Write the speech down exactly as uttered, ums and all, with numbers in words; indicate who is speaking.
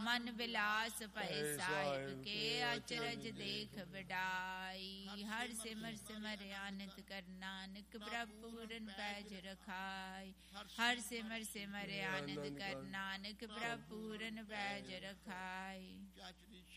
Speaker 1: ਮਨ ਬਿਲਾਸ ਭਏ ਸਾਹਿਬ ਕੇ, ਅਚਰਜ ਦੇਖ ਵਡਾਈ। ਹਰ ਸਿਮਰ ਸਿਮਰ ਆਨੰਦ ਕਰ ਨਾਨਕ, ਪ੍ਰਭ ਪੂਰਨ ਪੈਜ ਰਖਾਈ। ਹਰ ਸਿਮਰ ਸਿਮਰ ਆਨੰਦ ਕਰ ਨਾਨਕ, ਪ੍ਰਭ ਪੂਰਨ ਪੈਜ ਰਖਾਈ।